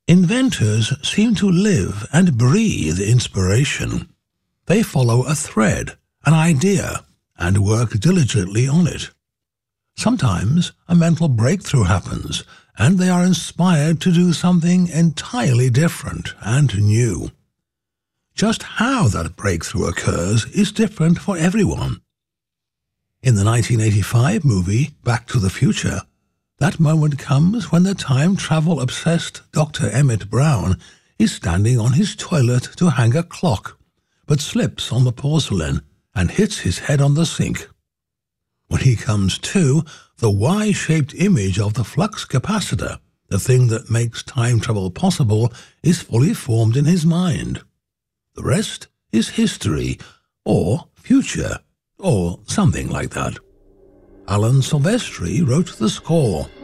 Inventors seem to live and breathe inspiration. They follow a thread, an idea, and work diligently on it. Sometimes a mental breakthrough happens, and they are inspired to do something entirely different and new. Just how that breakthrough occurs is different for everyone. In the 1985 movie Back to the Future, that moment comes when the time-travel-obsessed Dr. Emmett Brown is standing on his toilet to hang a clock, but slips on the porcelain and hits his head on the sink. When he comes to, the Y-shaped image of the flux capacitor, the thing that makes time travel possible, is fully formed in his mind. The rest is history, or future, or something like that. Alan Silvestri wrote the score.